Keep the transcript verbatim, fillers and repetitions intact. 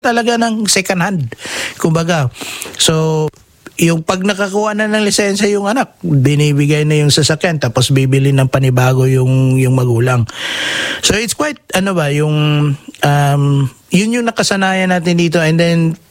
talaga ng second hand. Kumbaga, so yung pag nakakuha na ng lisensya yung anak, binibigay na yung sasakyan tapos bibili ng panibago yung yung magulang. So it's quite ano ba yung um yun yung nakasanayan natin dito, and then